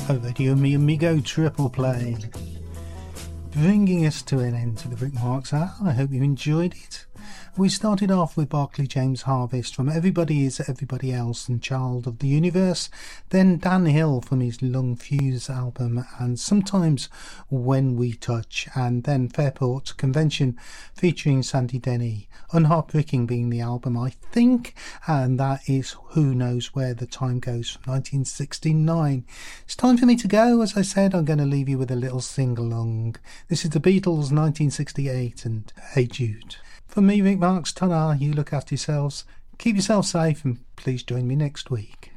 Over to you, mi amigo triple play. Bringing us to an end to the Rick Marks Hour. I hope you enjoyed it. We started off with Barclay James Harvest from Everybody Is Everybody Else and Child of the Universe, then Dan Hill from his Lung Fuse album and Sometimes When We Touch, and then Fairport Convention featuring Sandy Denny, Unheartbreaking being the album, I think, and that is Who Knows Where the Time Goes from 1969. It's time for me to go. As I said, I'm going to leave you with a little sing-along. This is the Beatles 1968 and Hey Jude. From me, Rick Marks, ta-ra, you look after yourselves, keep yourself safe, and please join me next week.